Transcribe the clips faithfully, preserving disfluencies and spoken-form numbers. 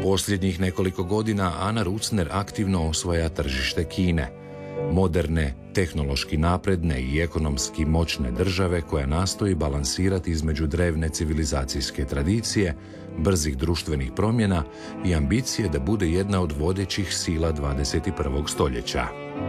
Posljednjih nekoliko godina Ana Rucner aktivno osvaja tržište Kine, moderne, tehnološki napredne i ekonomski moćne države koja nastoji balansirati između drevne civilizacijske tradicije, brzih društvenih promjena i ambicije da bude jedna od vodećih sila dvadeset prvog stoljeća.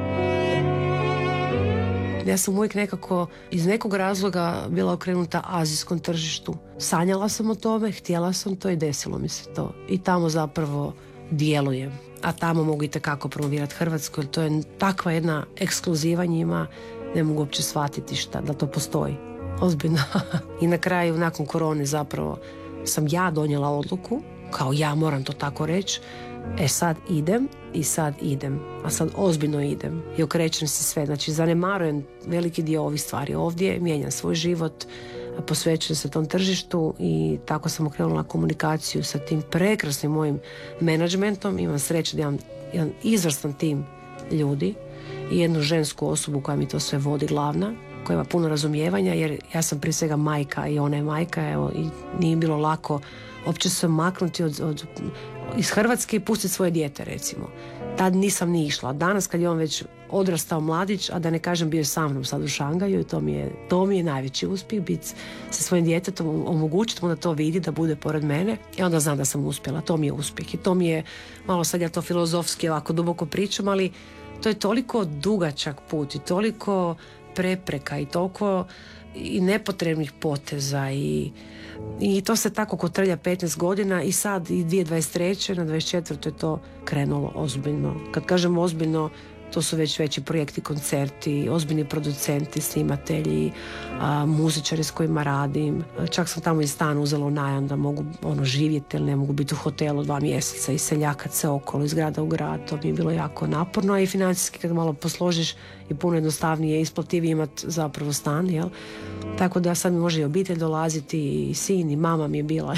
Ja sam uvijek nekako iz nekog razloga bila okrenuta azijskom tržištu. Sanjala sam o tome, htjela sam to i desilo mi se to. I tamo zapravo djelujem. A tamo mogu itekako promovirati Hrvatsku, jer to je takva jedna ekskluziva njima, ne mogu uopće shvatiti šta, da to postoji. Ozbiljno. I na kraju, nakon korone zapravo, sam ja donijela odluku, kao ja moram to tako reći, e sad idem i sad idem, a sad ozbiljno idem i okrećem se sve, znači zanemarujem veliki dio ovih stvari ovdje, mijenjam svoj život, posvećujem se tom tržištu i tako sam okrenula komunikaciju sa tim prekrasnim mojim menadžmentom. Imam sreće da imam jedan izvrstan tim ljudi i jednu žensku osobu koja mi to sve vodi, glavna, koja ima puno razumijevanja, jer ja sam prije svega majka i ona je majka, evo, i nije bilo lako uopće se maknuti od, od, iz Hrvatske i pustiti svoje dijete, recimo. Tad nisam ni išla. Danas kad je on već odrastao mladić, a da ne kažem bio je sa mnom sad u Šangaju, i to mi je, to mi je najveći uspjeh, biti sa svojim djetetom, omogućiti mu da to vidi, da bude pored mene, i onda znam da sam uspjela. To mi je uspjeh i to mi je, malo sad ja to filozofski ovako duboko pričam, ali to je toliko dugačak put i toliko prepreka i toliko i nepotrebnih poteza i, i to se tako kotrlja petnaest godina i sad i dvije tisuće dvadeset treće na dvadeset četvrtu je to krenulo ozbiljno. Kad kažem ozbiljno, to su već veći projekti, koncerti, ozbiljni producenti, snimatelji, a, muzičari s kojima radim. Čak sam tamo i stan uzela u najam da mogu ono živjeti, jer ne mogu biti u hotelu dva mjeseca i seljakat se okolo iz grada u grad. To mi je bilo jako naporno, a i financijski kad malo posložiš i puno jednostavnije, isplativije imati zapravo stan, jel? Tako da sad mi može i obitelj dolaziti, i sin, i mama mi je bila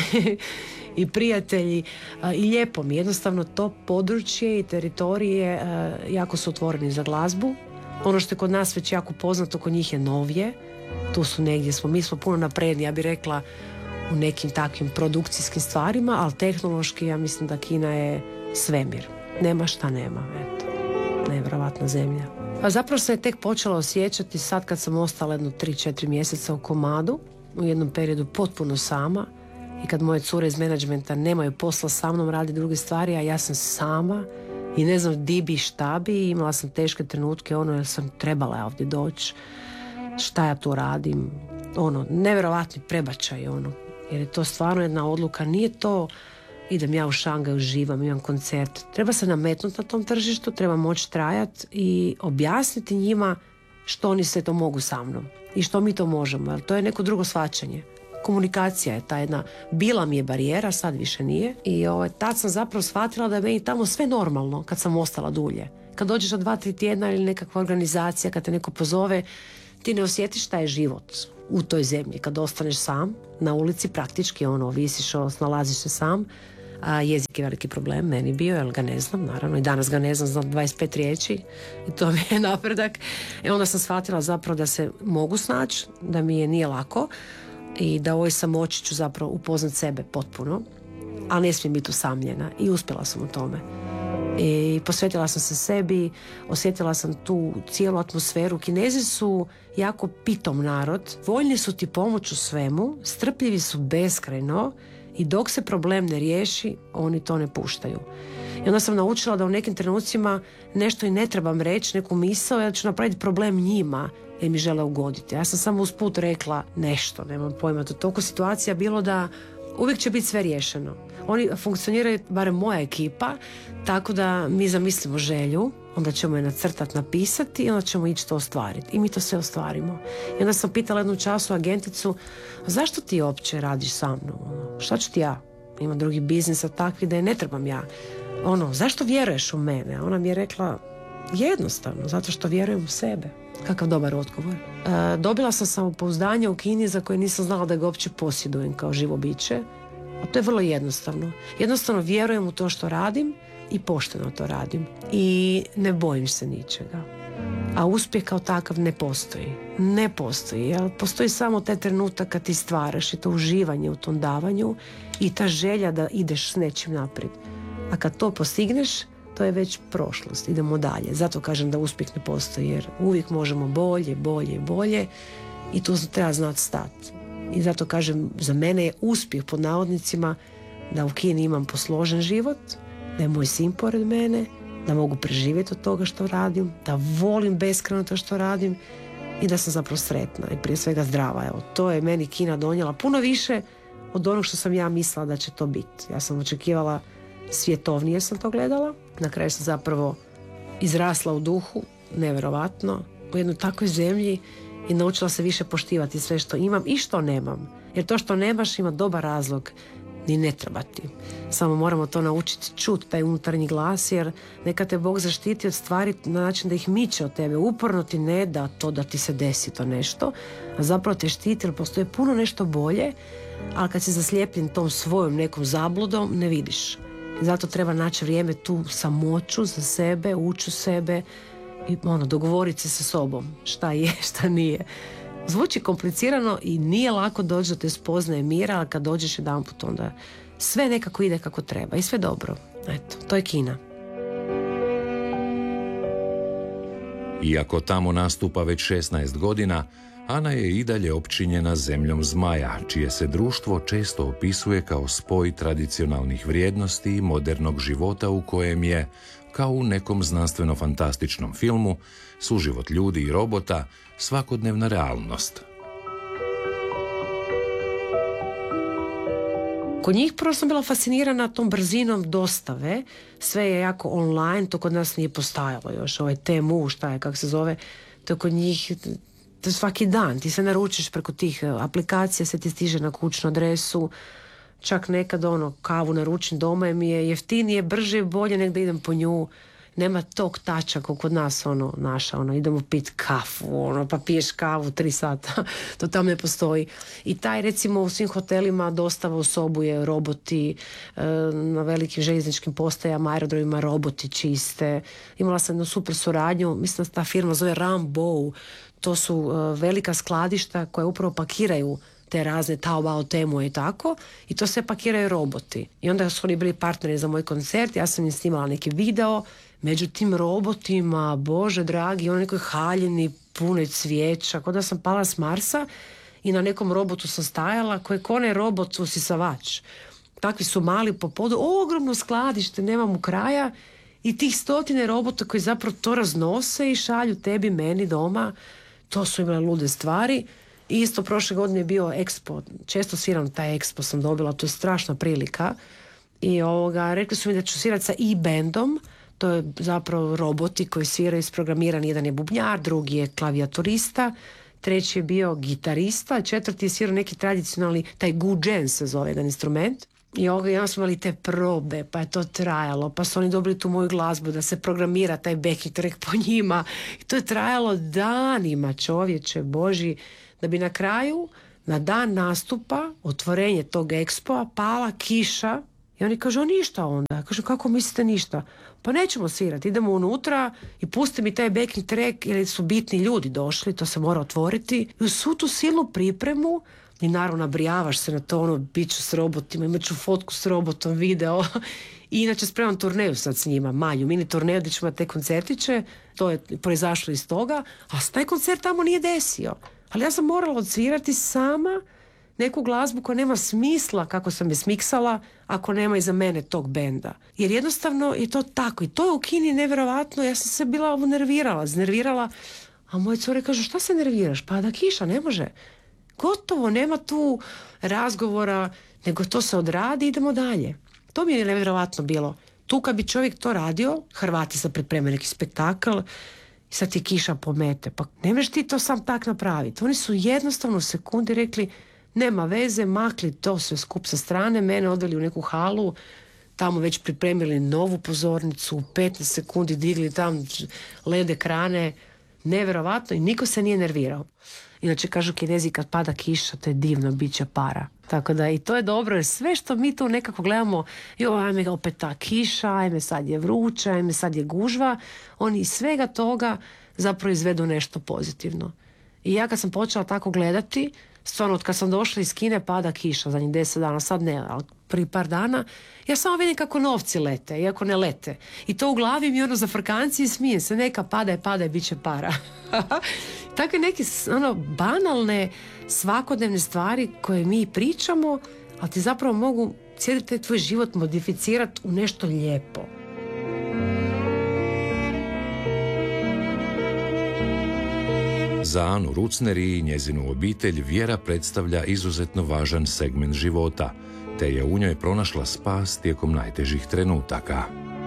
i prijatelji, a, i lijepo mi. Jednostavno to područje i teritorije a, jako su otvoreni za glazbu. Ono što je kod nas već jako poznato, kod njih je novije. Tu su negdje smo, mi smo puno napredni, ja bih rekla, u nekim takvim produkcijskim stvarima, ali tehnološki ja mislim da Kina je svemir. Nema šta nema, eto. Nevjerovatna zemlja. A zapravo se je tek počela osjećati sad kad sam ostala jedno tri četiri mjeseca u komadu, u jednom periodu potpuno sama, i kad moje cure iz menadžmenta nemaju posla sa mnom, radi druge stvari, a ja sam sama i ne znam di bi, šta bi. Imala sam teške trenutke, ono, jer sam trebala ovdje doći, šta ja tu radim, ono, nevjerovatni prebačaj, ono, jer je to stvarno jedna odluka. Nije to idem ja u Šangaj, uživam, imam koncert. Treba se nametnuti na tom tržištu, treba moći trajati i objasniti njima što oni sve to mogu sa mnom i što mi to možemo, jer to je neko drugo shvaćanje. Komunikacija je ta jedna, bila mi je barijera, sad više nije, i ovaj, tad sam zapravo shvatila da je meni tamo sve normalno kad sam ostala dulje. Kad dođeš na dva, tri tjedna ili nekakva organizacija, kad te neko pozove, ti ne osjetiš šta je život u toj zemlji. Kad ostaneš sam na ulici, praktički ono, visiš, snalaziš se sam, a jezik je veliki problem, meni bio, jer ga ne znam, naravno, i danas ga ne znam, znam dvadeset pet riječi i to mi je napredak. I onda sam shvatila zapravo da se mogu snaći, da mi je nije lako i da u ovoj samoći ću zapravo upoznat sebe potpuno, a ne smijem biti usamljena, i uspjela sam u tome. I posvetila sam se sebi, osjetila sam tu cijelu atmosferu. Kinezi su jako pitom narod, voljni su ti pomoći u svemu, strpljivi su beskrajno, i dok se problem ne riješi, oni to ne puštaju. I onda sam naučila da u nekim trenucima nešto i ne trebam reći, neku misao, ja ću napraviti problem njima jer mi žele ugoditi. Ja sam samo usput rekla nešto, nemam pojma. To toliko situacija bilo da uvijek će biti sve riješeno. Oni funkcioniraju, barem moja ekipa, tako da mi zamislimo želju, onda ćemo je nacrtati, napisati i onda ćemo ići to ostvariti. I mi to sve ostvarimo. I onda sam pitala jednu času agenticu, zašto ti uopće radiš sa mnom? Šta ću ti ja? Imam drugi biznisa takvi da je ne trebam ja. Ono, zašto vjeruješ u mene? Ona mi je rekla, jednostavno, zato što vjerujem u sebe. Kakav dobar odgovor. E, dobila sam samopouzdanje u Kini za koje nisam znala da ga uopće posjedujem kao živo biće. A to je vrlo jednostavno. Jednostavno vjerujem u to što radim i pošteno to radim. I ne bojim se ničega. A uspjeh kao takav ne postoji. Ne postoji. Jel? Postoji samo taj trenutak kad ti stvaraš i to uživanje u tom davanju i ta želja da ideš s nečim naprijed. A kad to postigneš, to je već prošlost, idemo dalje. Zato kažem da uspjeh ne postoji, jer uvijek možemo bolje, bolje, bolje i tu treba znati stati. I zato kažem, za mene je uspjeh pod navodnicima da u Kini imam posložen život, da je moj sin pored mene, da mogu preživjeti od toga što radim, da volim beskrajno to što radim i da sam zapravo sretna i prije svega zdrava. Evo, to je meni Kina donijela puno više od onog što sam ja mislila da će to biti. Ja sam očekivala svjetovnije, sam to gledala. Na kraju sam zapravo izrasla u duhu, nevjerovatno, u jednoj takvoj zemlji i naučila se više poštivati sve što imam i što nemam. Jer to što nemaš ima dobar razlog, ni ne treba ti. Samo moramo to naučiti čuti, taj unutarnji glas, jer neka te Bog zaštiti od stvari na način da ih miče od tebe. Uporno ti ne da to da ti se desi to nešto, a zapravo te štiti jer postoje puno nešto bolje, ali kad si zaslijepljen tom svojom nekom zabludom, ne vidiš. I zato treba naći vrijeme tu samoću za sebe, ući u sebe i ono, dogovoriti se sa sobom šta je, šta nije. Zvuči komplicirano i nije lako doći do te spoznaje mira, ali kad dođeš jedanput onda sve nekako ide kako treba i sve dobro. Eto, to je Kina. Iako tamo nastupa već šesnaest godina, Ana je i dalje opčinjena zemljom zmaja, čije se društvo često opisuje kao spoj tradicionalnih vrijednosti i modernog života u kojem je, kao u nekom znanstveno-fantastičnom filmu, suživot ljudi i robota svakodnevna realnost. Kod njih prvo sam bila fascinirana tom brzinom dostave, sve je jako online, to kod nas nije postajalo još, ovaj Temu, šta je, kako se zove, to kod njih, to je svaki dan, ti se naručiš preko tih aplikacija, se ti stiže na kućnu adresu, čak nekad ono, kavu naručim doma mi je jeftinije, brže i bolje nego da idem po nju. Nema tog tača kao kod nas, ono, naša, ono, idemo pit kafu, ono, pa piješ kavu tri sata, to tamo ne postoji. I taj, recimo, u svim hotelima dostava u sobu je roboti, e, na velikim željezničkim postajama, aerodromima roboti čiste. Imala sam jednu super suradnju, mislim da ta firma zove Rambo, to su e, velika skladišta koja upravo pakiraju te razne Taobao, Temu i tako, i to sve pakiraju roboti. I onda su oni bili partneri za moj koncert, ja sam im snimala neki video, među tim robotima, Bože dragi, ono nekoj haljini, punoj cvijeća, kao da sam pala s Marsa i na nekom robotu sam stajala, koji je onaj robot usisavač. Takvi su mali po podu, ogromno skladište, nema mu kraja, i tih stotine robota koji zapravo to raznose i šalju tebi, meni doma. To su imale lude stvari. I isto prošle godine je bio Expo, često sviram taj Expo, sam dobila, to je strašna prilika. I ovoga, rekli su mi da ću svirati sa e-bandom, to je zapravo roboti koji sviraju isprogramirani, jedan je bubnjar, drugi je klavijaturista, treći je bio gitarista, četvrti je svirao neki tradicionalni, taj guđen se zove jedan instrument. I ovoga, jedan smo imali te probe, pa je to trajalo, pa su oni dobili tu moju glazbu da se programira taj backing track po njima. I to je trajalo danima, čovječe Boži, da bi na kraju, na dan nastupa, otvorenje tog ekspoa, pala kiša i oni kažu, o ništa onda. Ja kažu, kako mislite ništa? Pa nećemo svirati, idemo unutra i pusti mi taj backing track, jer su bitni ljudi došli, to se mora otvoriti. I u svu tu silnu pripremu, i naravno nabrijavaš se na to, ono, bit ću s robotima, imat ću fotku s robotom, video. I inače spremam turneju sad s njima, manju, mini turneju gdje ćemo te koncertiće, to je proizašlo iz toga, a taj koncert tamo nije desio. Ali ja sam morala odsvirati sama neku glazbu koja nema smisla kako sam je smiksala ako nema iza mene tog benda. Jer jednostavno je to tako. I to je u Kini nevjerovatno. Ja sam se bila nervirala, znervirala. A moje cure kažu, šta se nerviraš? Pa da kiša, ne može. Gotovo, nema tu razgovora, nego to se odradi i idemo dalje. To mi je nevjerovatno bilo. Tu kad bi čovjek to radio, Hrvati sad pripremaju neki spektakl, i sad ti kiša pomete. Pa ne možeš ti to sam tak napraviti. Oni su jednostavno u sekundi rekli, nema veze, makli to sve skup sa strane, mene odveli u neku halu, tamo već pripremili novu pozornicu, u petnaest sekundi digli tam led ekrane, nevjerovatno, i niko se nije nervirao. Inače kažu Kinezi, kad pada kiša, to je divno, bit će para. Tako da i to je dobro, jer sve što mi tu nekako gledamo, jo, ajme opet ta kiša, ajme sad je vruće, ajme sad je gužva, oni iz svega toga zapravo izvedu nešto pozitivno. I ja kad sam počela tako gledati, stvarno od kad sam došla iz Kine pada kiša zadnjih deset dana, sad ne, ali prvi par dana, ja samo vidim kako novci lete, iako ne lete. I to u glavi mi ono za frkanci i smijem se, neka padaj, padaj, bit će para. Takve neke ono, banalne svakodnevne stvari koje mi pričamo, ali ti zapravo mogu cijeli taj tvoj život modificirati u nešto lijepo. Za Anu Rucner i njezinu obitelj vjera predstavlja izuzetno važan segment života, te je u njoj pronašla spas tijekom najtežih trenutaka.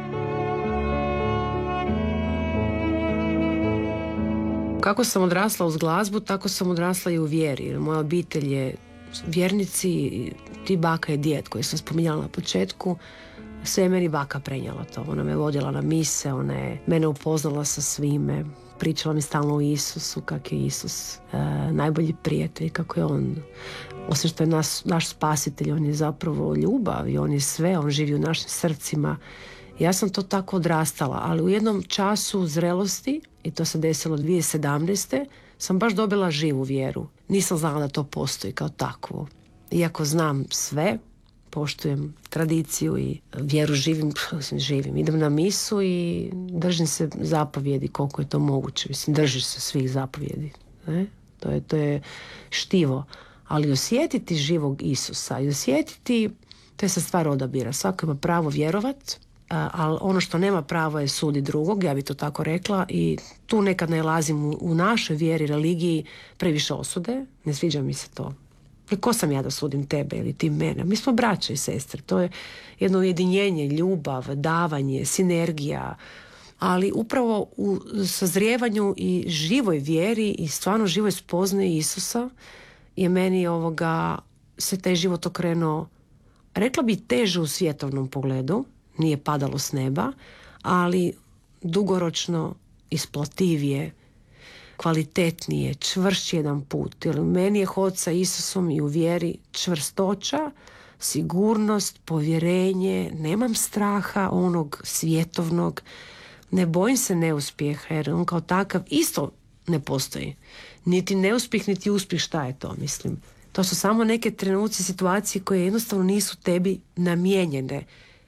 Kako sam odrasla uz glazbu, tako sam odrasla i u vjeri. Moja obitelj je vjernici, ti baka i djed koji sam spominjala na početku, sve je meni baka prenijela to. Ona me vodila na mise, ona je mene upoznala sa svime, pričala mi stalno o Isusu, kak je Isus e, najbolji prijatelj, kako je on, osim što je nas, naš spasitelj, on je zapravo ljubav i on je sve, on živi u našim srcima. Ja sam to tako odrastala, ali u jednom času zrelosti, i to se desilo dvije tisuće sedamnaeste. sam baš dobila živu vjeru. Nisam znala da to postoji kao takvo. Iako znam sve, poštujem tradiciju i vjeru živim, živim. Idem na misu i držim se zapovjedi koliko je to moguće. Mislim, držiš se svih zapovjedi. Ne? To je, to je štivo. Ali osjetiti živog Isusa i osjetiti, to je sad stvar odabira. Svako ima pravo vjerovat, ali ono što nema pravo je sudi drugog, ja bi to tako rekla, i tu nekad nalazim u, u našoj vjeri, religiji previše osude, ne sviđa mi se to. I ko sam ja da sudim tebe ili ti mene? Mi smo braća i sestre, to je jedno ujedinjenje, ljubav, davanje, sinergija, ali upravo u sazrijevanju i živoj vjeri i stvarno živoj spoznaji Isusa je meni ovoga, se taj život okrenuo, rekla bi teže u svjetovnom pogledu, nije padalo s neba, ali dugoročno isplativije, kvalitetnije, čvršći jedan put. Jer meni je hod sa Isusom i u vjeri čvrstoća, sigurnost, povjerenje, nemam straha onog svjetovnog, ne bojim se neuspjeha, jer on kao takav isto ne postoji. Niti neuspjeh, niti uspjeh, šta je to, mislim. To su samo neke trenuci, situacije koje jednostavno nisu tebi namijenjene.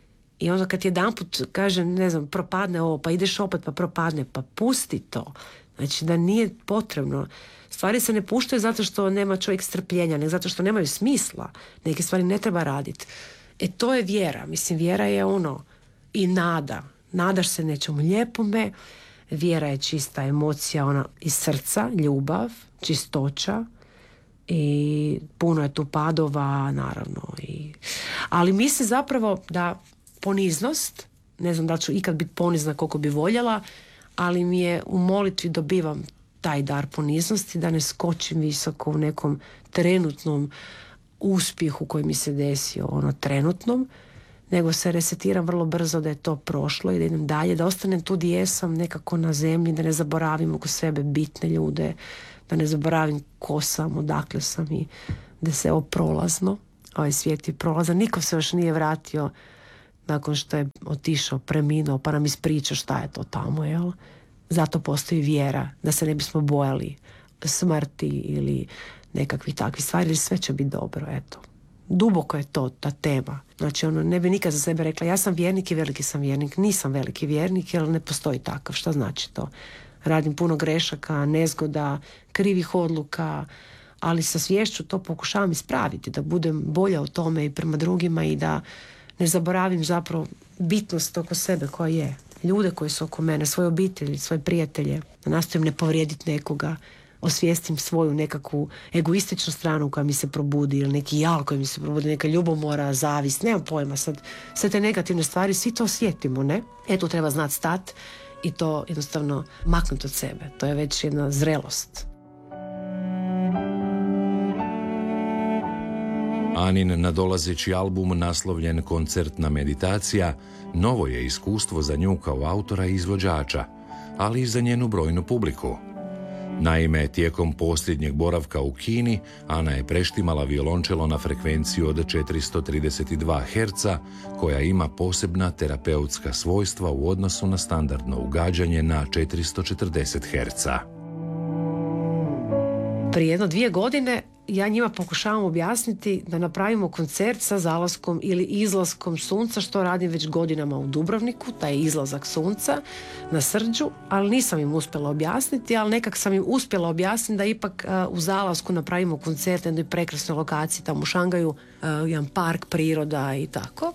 I onda kad jedanput kaže, ne znam, propadne ovo, pa ideš opet, pa propadne, pa pusti to. Znači da nije potrebno. Stvari se ne puštaju zato što nema čovjek strpljenja, nego zato što nemaju smisla. Neke stvari ne treba raditi. E to je vjera. Mislim, vjera je ono i nada. Nadaš se nečemu lijepome. Vjera je čista emocija, ona iz srca, ljubav, čistoća. I puno je tu padova, naravno. I... Ali mislim zapravo da poniznost, ne znam da ću ikad biti ponizna koliko bi voljela, ali mi je u molitvi dobivam taj dar poniznosti, da ne skočim visoko u nekom trenutnom uspjehu koji mi se desio, ono trenutnom, nego se resetiram vrlo brzo da je to prošlo i da idem dalje, da ostanem tu gdje jesam, nekako na zemlji, da ne zaboravim oko sebe bitne ljude, da ne zaboravim ko sam, odakle sam i da se ovo prolazno, ovaj svijet je prolazan, niko se još nije vratio nakon što je otišao, preminuo, pa nam ispriča šta je to tamo, jel? Zato postoji vjera, da se ne bismo bojali smrti ili nekakvih takvih stvari, ili sve će biti dobro, eto. Duboko je to, ta tema. Znači, ono, ne bi nikad za sebe rekla, ja sam vjernik i veliki sam vjernik. Nisam veliki vjernik, jer ne postoji takav. Šta znači to? Radim puno grešaka, nezgoda, krivih odluka, ali sa sviješću to pokušavam ispraviti, da budem bolja o tome i prema drugima i da ne zaboravim zapravo bitnost oko sebe koja je. Ljude koji su oko mene, svoje obitelji, svoje prijatelje. Da nastojim ne povrijediti nekoga, osvijestim svoju nekakvu egoističnu stranu koja mi se probudi ili neki jal koji mi se probudi, neka ljubomora, zavist, nemam pojma sad. Sve te negativne stvari, svi to osjetimo, ne? Eto, treba znati stat i to jednostavno maknuti od sebe. To je već jedna zrelost. Anin nadolazeći album naslovljen Koncertna meditacija novo je iskustvo za nju kao autora i izvođača, ali i za njenu brojnu publiku. Naime, tijekom posljednjeg boravka u Kini, Ana je preštimala violončelo na frekvenciju od četiristo trideset dva herca, koja ima posebna terapeutska svojstva u odnosu na standardno ugađanje na četiristo četrdeset herca. Prije jedno dvije godine ja njima pokušavam objasniti da napravimo koncert sa zalaskom ili izlaskom sunca, što radim već godinama u Dubrovniku, taj izlazak sunca na Srđu, ali nisam im uspjela objasniti, ali nekak sam im uspjela objasniti da ipak uh, u zalasku napravimo koncert na jednoj prekrasnoj lokaciji, tamo u Šangaju, uh, jedan park, priroda i tako.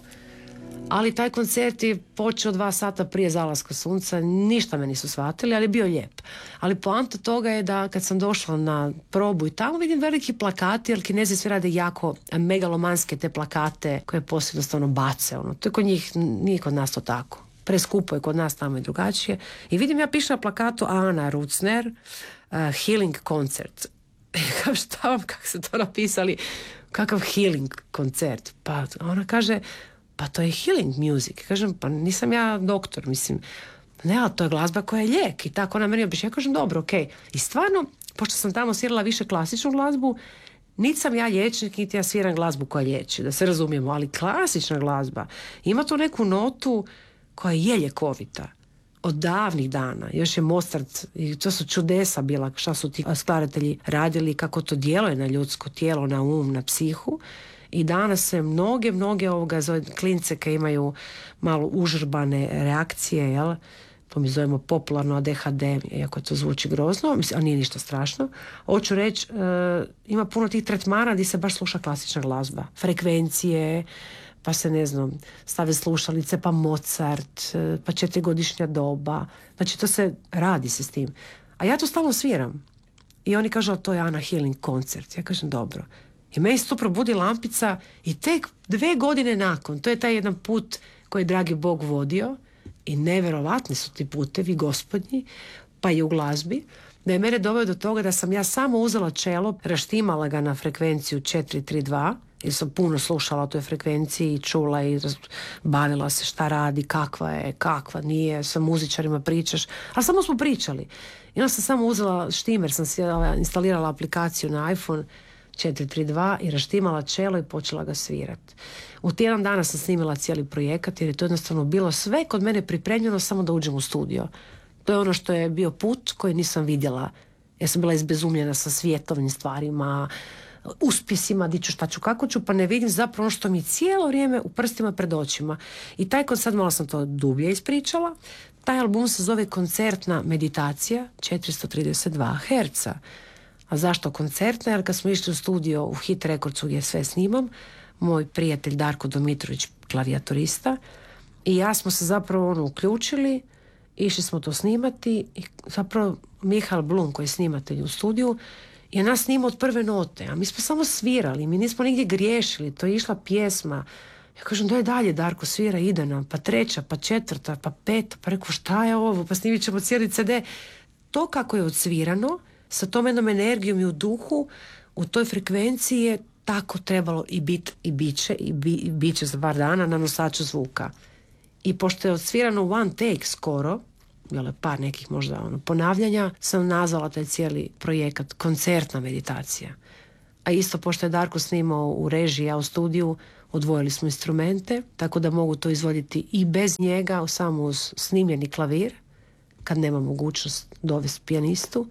Ali taj koncert je počeo dva sata prije zalaska sunca, ništa me nisu shvatili, ali je bio lijep. Ali poanta toga je da kad sam došla na probu i tamo vidim veliki plakati, jer Kinezi svi rade jako megalomanske te plakate koje poslije jednostavno bace. Ono. To je kod njih, nije kod nas to tako. Preskupo je kod nas, tamo je drugačije. I vidim, ja pišem na plakatu Ana Rucner, uh, Healing koncert. Kao šta vam, kako ste to napisali, kakav healing koncert? Pa ona kaže, pa to je healing music. Kažem, pa nisam ja doktor, mislim, ne, ali to je glazba koja je lijek. I tako ona meni obiše. Ja kažem, dobro, ok. I stvarno, pošto sam tamo svirala više klasičnu glazbu, niti sam ja liječnik, niti ja sviram glazbu koja liječi, da se razumijemo, ali klasična glazba ima tu neku notu koja je ljekovita. Od davnih dana. Još je Mozart, i to su čudesa bila, šta su ti skladatelji radili, kako to djeluje na ljudsko tijelo, na um, na psihu. I danas se mnoge, mnoge ovoga zove klince koji imaju malo užrbane reakcije, jel? To mi zovemo popularno A D H D, iako to zvuči grozno, mislim, a nije ništa strašno. Hoću reći, e, ima puno tih tretmana gdje se baš sluša klasična glazba. Frekvencije, pa se, ne znam, stave slušalice, pa Mozart, pa četirigodišnja doba. Znači, to se radi se s tim. A ja to stalno sviram. I oni kažu, to je Ana Healing koncert. Ja kažem, dobro. I meni se tu probudi lampica i tek dve godine nakon, to je taj jedan put koji je dragi Bog vodio i nevjerovatni su ti putevi gospodnji, pa i u glazbi, da je mene doveo do toga da sam ja samo uzela čelo, raštimala ga na frekvenciju četiri tri dva, jer sam puno slušala o toj frekvenciji i čula i bavila se šta radi, kakva je, kakva nije, sa muzičarima pričaš, ali samo smo pričali. I onda sam samo uzela štimer, sam si instalirala aplikaciju na iPhone četiri tri dva i raštimala čelo i počela ga svirati. U tjedan dana sam snimila cijeli projekat jer je to jednostavno bilo sve kod mene pripremljeno samo da uđem u studio. To je ono što je bio put koji nisam vidjela. Ja sam bila izbezumljena sa svjetovnim stvarima, uspjesima, di ću, šta ću, kako ću, pa ne vidim zapravo ono što mi cijelo vrijeme u prstima pred očima. I taj koncert, malo sam to dublje ispričala, taj album se zove Koncertna meditacija, četiristo trideset dva herca. A zašto koncertna? Jer kad smo išli u studio u Hit Recordsu gdje sve snimam, moj prijatelj Darko Domitrović, klavijatorista, i ja smo se zapravo ono uključili, išli smo to snimati i zapravo Mihael Blum, koji je snimatelj u studiju, je nas snimao od prve note, a mi smo samo svirali, mi nismo nigdje griješili, to je išla pjesma. Ja kažem, daj dalje, Darko, svira, ide nam, pa treća, pa četvrta, pa peta, pa rekao, šta je ovo, pa snimit ćemo cijeli C D. To kako je odsvirano, sa tom jednom energijom i u duhu, u toj frekvenciji je tako trebalo i bit i biće i, bi, i biće za par dana na nosaču zvuka. I pošto je odsvirano one take skoro, bilo je par nekih možda ono, ponavljanja, sam nazvala taj cijeli projekat Koncertna meditacija. A isto pošto je Darko snimao u režiji, ja u studiju, odvojili smo instrumente, tako da mogu to izvoditi i bez njega, samo uz snimljeni klavir, kad nema mogućnost dovesti pijanistu,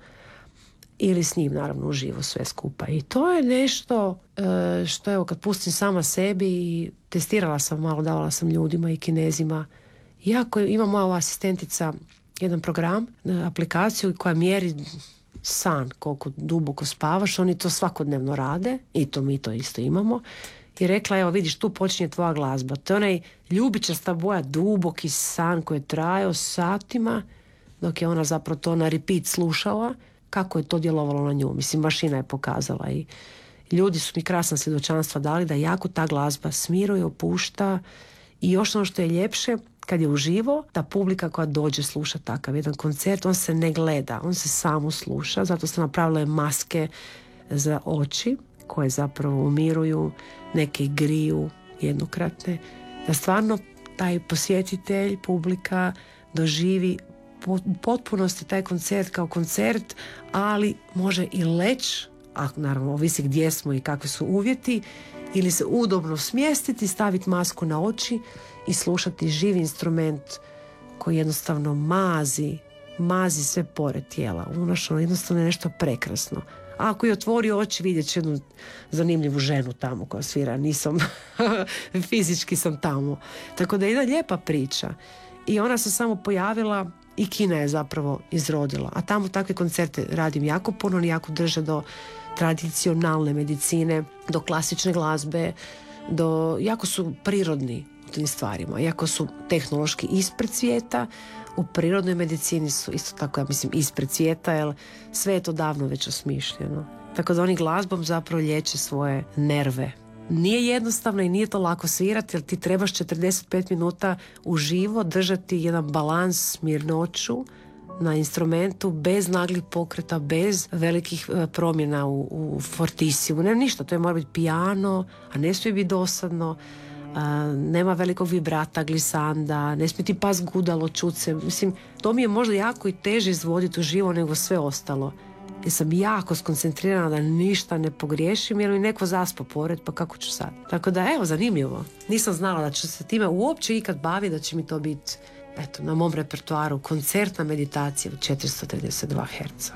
ili s njim naravno uživo sve skupa. I to je nešto e, što evo kad pustim sama sebi i testirala sam malo, davala sam ljudima i Kinezima. Iako ima moja ova asistentica jedan program, aplikaciju koja mjeri san, koliko duboko spavaš, oni to svakodnevno rade i to mi to isto imamo. I rekla, evo vidiš, tu počinje tvoja glazba. To je onaj ljubičasta boja, duboki san koji je trajao satima, dok je ona zapravo to na repeat slušala, kako je to djelovalo na nju. Mislim, mašina je pokazala i ljudi su mi krasna svjedočanstva dali da jako ta glazba smiruje, opušta i još ono što je ljepše, kad je uživo, ta publika koja dođe sluša takav jedan koncert, on se ne gleda, on se samo sluša, zato sam napravila maske za oči koje zapravo umiruju, neke griju jednokratne, da stvarno taj posjetitelj, publika doživi u potpunosti taj koncert kao koncert, ali može i leć, a naravno ovisi gdje smo i kakvi su uvjeti, ili se udobno smjestiti, staviti masku na oči i slušati živi instrument koji jednostavno mazi, mazi sve pore tijela. Unošno jednostavno je nešto prekrasno. A ako je otvori oči, vidjet će jednu zanimljivu ženu tamo koja svira. Nisam, fizički sam tamo. Tako da je jedna lijepa priča. I ona se samo pojavila i Kina je zapravo izrodila. A tamo takve koncerte radim jako puno, oni jako drže do tradicionalne medicine, do klasične glazbe, do, jako su prirodni u tim stvarima. Jako su tehnološki ispred svijeta, u prirodnoj medicini su isto tako, ja mislim, ispred svijeta, jer sve je to davno već osmišljeno. Tako da oni glazbom zapravo liječe svoje nerve. Nije jednostavno i nije to lako svirati, jer ti trebaš četrdeset pet minuta uživo držati jedan balans, mirnoću na instrumentu, bez naglih pokreta, bez velikih promjena u, u fortisimu. Ne, ništa, to je mora biti piano, a ne smije biti dosadno. Uh, nema velikog vibrata, glisanda, ne smije ti pas gudalo, čuce. Mislim, to mi je možda jako i teže izvoditi uživo nego sve ostalo. Jer sam jako skoncentrirana da ništa ne pogriješim, jer mi neko zaspo pored, pa kako ću sad? Tako da, evo, zanimljivo. Nisam znala da ću se time uopće ikad baviti, da će mi to biti, eto, na mom repertoaru koncertna meditacija u četiristo trideset dva herca.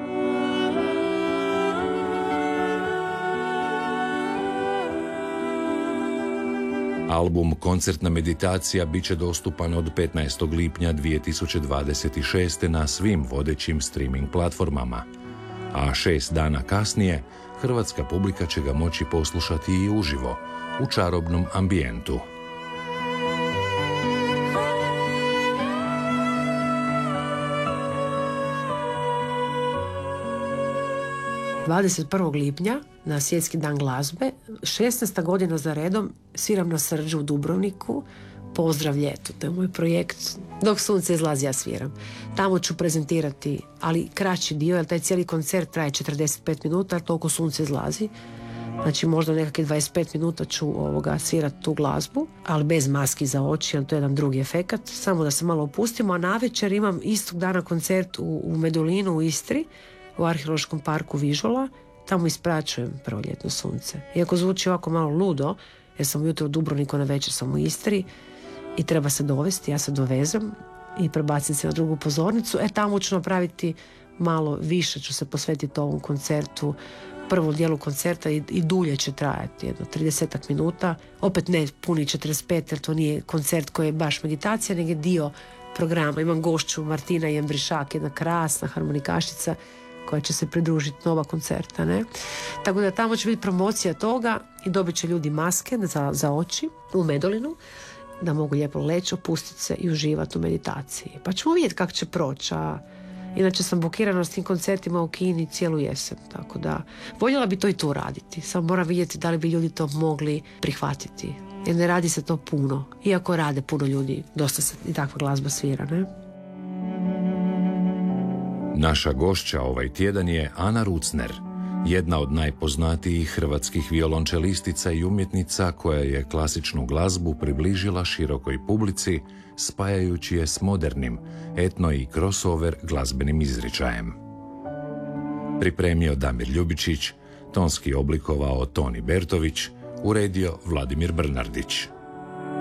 Album Koncertna meditacija bit će dostupan od petnaestog lipnja dvije tisuće dvadeset šeste. na svim vodećim streaming platformama. A šest dana kasnije hrvatska publika će ga moći poslušati i uživo, u čarobnom ambijentu. dvadeset prvog lipnja na Svjetski dan glazbe, šesnaesta godina za redom, sviram na Srđu u Dubrovniku. Pozdrav ljetu, to je moj projekt. Dok sunce izlazi, ja sviram. Tamo ću prezentirati, ali kraći dio, jer taj cijeli koncert traje četrdeset pet minuta, jer toliko sunce izlazi. Znači možda nekakvih dvadeset pet minuta ću ovoga svirati tu glazbu, ali bez maski za oči, jer to je jedan drugi efekat. Samo da se malo opustimo, a navečer imam istog dana koncert u, u Medulinu u Istri, u arheološkom parku Vižola. Tamo ispraćujem prvo ljetno sunce. Iako zvuči ovako malo ludo, jer sam ujutro u Dubrovniku, na večer sam u Istri i treba se dovesti, ja se dovezam i prebacim se na drugu pozornicu. E, tamo ću napraviti malo više, ću se posvetiti ovom koncertu, prvom dijelu koncerta i, i dulje će trajati, jedno trideset minuta. Opet ne puni četrdeset pet, jer to nije koncert koji je baš meditacija, nego je dio programa. Imam gošću Martina Jembrišak, jedna krasna harmonikašica koja će se pridružiti nova koncerta, ne? Tako da tamo će biti promocija toga i dobit će ljudi maske za, za oči u Medulinu, da mogu lijepo leći, opustiti se i uživati u meditaciji. Pa ćemo vidjeti kako će proći. A inače sam blokirana s tim koncertima u Kini cijelu jesen, tako da voljela bi to i tu raditi. Samo moram vidjeti da li bi ljudi to mogli prihvatiti. Jer ne radi se to puno. Iako rade puno ljudi, dosta se i takva glazba svira, ne? Naša gošća ovaj tjedan je Ana Rucner, jedna od najpoznatijih hrvatskih violončelistica i umjetnica koja je klasičnu glazbu približila širokoj publici, spajajući je s modernim, etno i crossover glazbenim izričajem. Pripremio Damir Ljubičić, tonski oblikovao Toni Bertović, uredio Vladimir Brnardić.